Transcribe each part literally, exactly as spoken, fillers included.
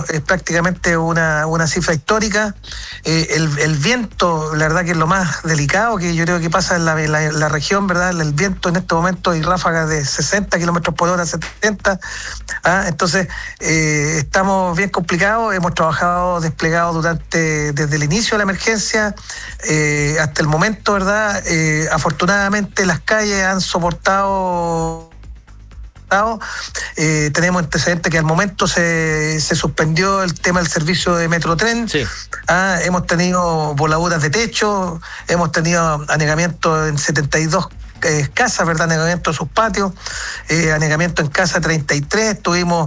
tenemos eh, prácticamente una, una cifra histórica. Eh, el, el viento, la verdad que es lo más delicado que yo creo que pasa en la, en la, en la región, ¿verdad? El viento en este momento hay ráfagas de sesenta kilómetros por hora, setenta. ¿Ah? Entonces, eh, estamos bien complicados. Hemos trabajado desplegados durante, desde el inicio de la emergencia eh, hasta el momento, ¿verdad? Eh, afortunadamente las calles han soportado. Eh, tenemos antecedentes que al momento se, se suspendió el tema del servicio de Metrotren. Sí. Ah, hemos tenido voladuras de techo, hemos tenido anegamiento en setenta y dos eh, casas, ¿verdad? Anegamiento en sus patios, eh, anegamiento en casa treinta y tres, tuvimos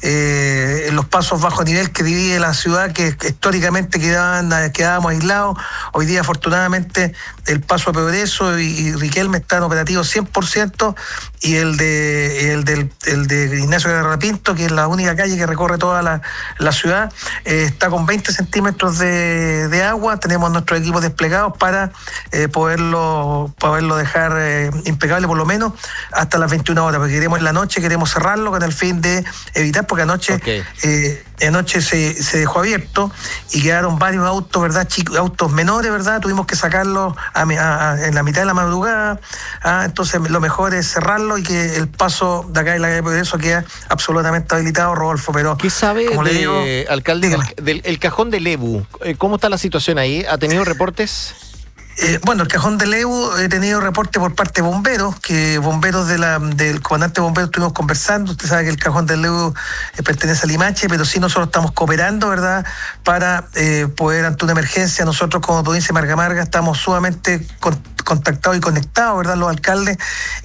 eh, en los pasos bajo nivel que divide la ciudad, que históricamente quedaban, quedábamos aislados. Hoy día, afortunadamente, el paso a Progreso y, y Riquelme están operativos cien por ciento, y el de el del el de Ignacio Guerra Pinto, que es la única calle que recorre toda la, la ciudad, eh, está con veinte centímetros de, de agua. Tenemos nuestros equipos desplegados para eh, poderlo, poderlo dejar eh, impecable por lo menos hasta las veintiuna horas, porque queremos en la noche, queremos cerrarlo con el fin de evitar, porque anoche okay. eh, anoche se, se dejó abierto y quedaron varios autos, ¿verdad? Chicos, autos menores, ¿verdad? Tuvimos que sacarlos a, a, a, en la mitad de la madrugada. ¿Ah? Entonces lo mejor es cerrarlo y que el paso de acá de la calle Progreso queda absolutamente habilitado, Rodolfo. Pero ¿qué sabe como de, le digo, alcalde, del, del el cajón de Lebu? ¿Cómo está la situación ahí? ¿Ha tenido reportes? Eh, bueno, el cajón de Lebu, he tenido reporte por parte de bomberos, que bomberos de la, del comandante de bomberos estuvimos conversando. Usted sabe que el cajón de Lebu eh, pertenece a Limache, pero sí nosotros estamos cooperando, ¿verdad?, para eh, poder, ante una emergencia, nosotros como provincia de Marga Marga estamos sumamente con, contactados y conectados, ¿verdad?, los alcaldes,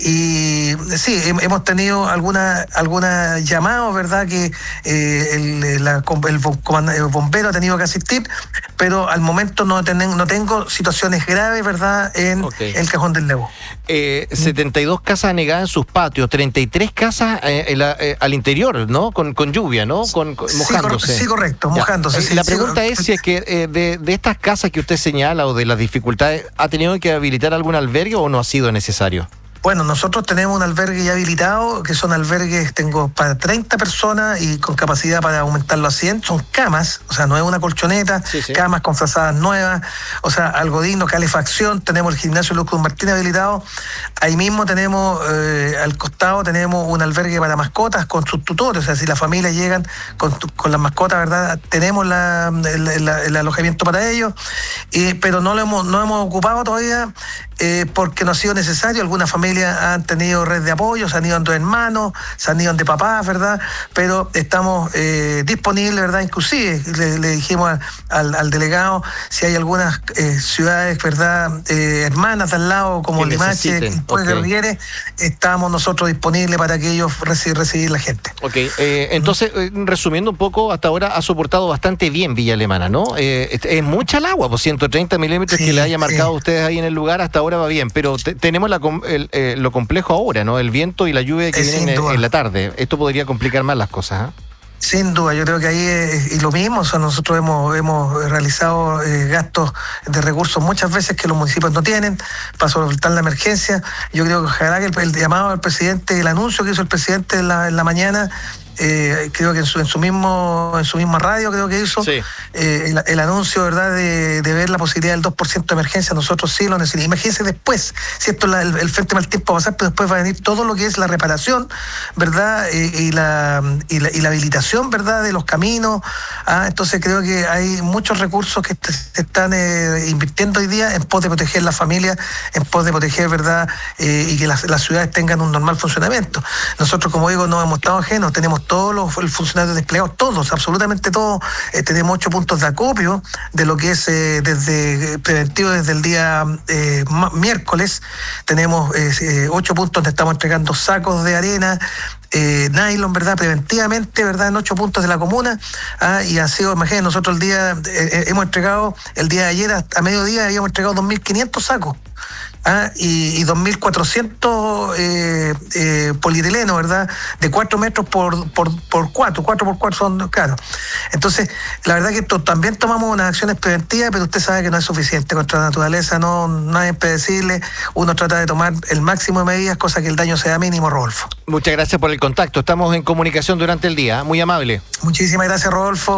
y sí, hemos tenido alguna, alguna llamados, ¿verdad?, que eh, el, la, el, el bombero ha tenido que asistir, pero al momento no, ten, no tengo situaciones graves, ¿verdad?, en okay. el cajón del Lebu. Eh, setenta y dos casas anegadas en sus patios, treinta y tres casas eh, en la, eh, al interior, ¿no? Con, con lluvia, ¿no? Con, con, mojándose. Sí, correcto, mojándose. Eh, sí, la sí, pregunta sí, es si es que eh, de, de estas casas que usted señala o de las dificultades, ¿ha tenido que habilitar algún albergue o no ha sido necesario? Bueno, nosotros tenemos un albergue ya habilitado, que son albergues, tengo para treinta personas y con capacidad para aumentarlo a cien. Son camas, o sea, no es una colchoneta, sí, sí. Camas con frazadas nuevas, o sea, algo digno, calefacción. Tenemos el gimnasio Luz Cruz Martínez habilitado. Ahí mismo tenemos, eh, al costado tenemos un albergue para mascotas con sus tutores, o sea, si las familias llegan con, con las mascotas, ¿verdad?, tenemos la, el, el, el alojamiento para ellos, y, pero no lo hemos, no hemos ocupado todavía eh, porque no ha sido necesario. Algunas familias han tenido red de apoyo, se han ido en dos hermanos, se han ido de papás, ¿verdad? Pero estamos eh, disponibles, ¿verdad? Inclusive le, le dijimos al, al, al delegado si hay algunas eh, ciudades, ¿verdad?, eh, hermanas de al lado, como Limache, y okay. estamos nosotros disponibles para que ellos reciban recibir la gente. Ok, eh, entonces, eh, resumiendo un poco, hasta ahora ha soportado bastante bien Villa Alemana, ¿no? Eh, es, es mucha el agua, pues ciento treinta milímetros sí, que le haya marcado sí. a ustedes ahí en el lugar, hasta ahora va bien, pero te, tenemos la, el, eh, lo complejo ahora, ¿no? El viento y la lluvia que viene en, en la tarde. Esto podría complicar más las cosas, ¿eh? Sin duda, yo creo que ahí es y lo mismo. O sea, nosotros hemos hemos realizado eh, gastos de recursos muchas veces que los municipios no tienen para solventar la emergencia. Yo creo que ojalá que el, el llamado al presidente, el anuncio que hizo el presidente en la, en la mañana, Eh, creo que en su, en su mismo en su misma radio creo que hizo sí. eh, el, el anuncio, ¿verdad?, de, de ver la posibilidad del dos por ciento de emergencia. Nosotros sí lo necesitamos. Imagínense después, si esto la, el, el frente mal tiempo va a pasar, pero después va a venir todo lo que es la reparación, ¿verdad?, eh, y, la, y, la, y la habilitación, ¿verdad?, de los caminos. Ah, entonces creo que hay muchos recursos que te, se están eh, invirtiendo hoy día en pos de proteger la familia, en pos de proteger, ¿verdad?, eh, y que las, las ciudades tengan un normal funcionamiento. Nosotros, como digo, no hemos estado ajenos, tenemos todos los funcionarios desplegados, todos, absolutamente todos. Eh, tenemos ocho puntos de acopio de lo que es eh, desde preventivo desde el día eh, miércoles. Tenemos eh, eh, ocho puntos donde estamos entregando sacos de arena, eh, nylon, ¿verdad?, preventivamente, ¿verdad?, en ocho puntos de la comuna. Ah, y ha sido, imagínense, nosotros el día, eh, hemos entregado, el día de ayer a mediodía habíamos entregado dos mil quinientos sacos. Ah, y, y dos mil cuatrocientos eh, eh, polietileno, ¿verdad?, de cuatro metros por, por, por cuatro, cuatro por cuatro son, claro. Entonces, la verdad que to, también tomamos unas acciones preventivas, pero usted sabe que no es suficiente contra la naturaleza, no, no es impredecible. Uno trata de tomar el máximo de medidas, cosa que el daño sea mínimo, Rodolfo. Muchas gracias por el contacto, estamos en comunicación durante el día, muy amable. Muchísimas gracias, Rodolfo.